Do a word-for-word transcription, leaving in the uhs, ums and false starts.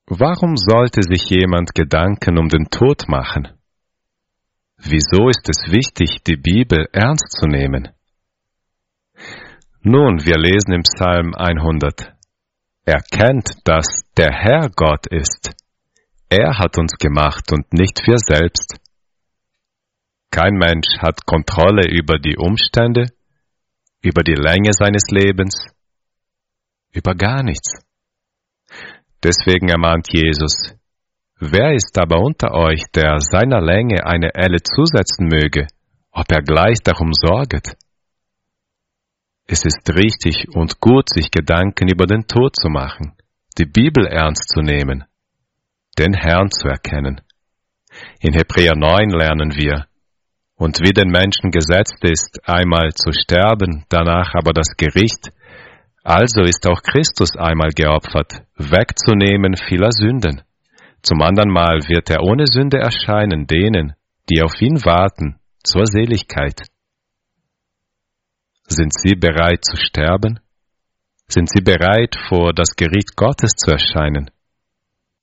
Warum sollte sich jemand Gedanken um den Tod machen? Wieso ist es wichtig, die Bibel ernst zu nehmen? Nun, wir lesen im Psalm hundert. Erkennt, dass der Herr Gott ist. Er hat uns gemacht und nicht wir selbst. Kein Mensch hat Kontrolle über die Umstände, über die Länge seines Lebens, über gar nichts. Deswegen ermahnt Jesus, wer ist aber unter euch, der seiner Länge eine Elle zusetzen möge, ob er gleich darum sorget? Es ist richtig und gut, sich Gedanken über den Tod zu machen, die Bibel ernst zu nehmen, den Herrn zu erkennen. In Hebräer neun lernen wir, und wie den Menschen gesetzt ist, einmal zu sterben, danach aber das Gericht, also ist auch Christus einmal geopfert, wegzunehmen vieler Sünden. Zum andern Mal wird er ohne Sünde erscheinen denen, die auf ihn warten, zur Seligkeit. Sind Sie bereit zu sterben? Sind Sie bereit, vor das Gericht Gottes zu erscheinen?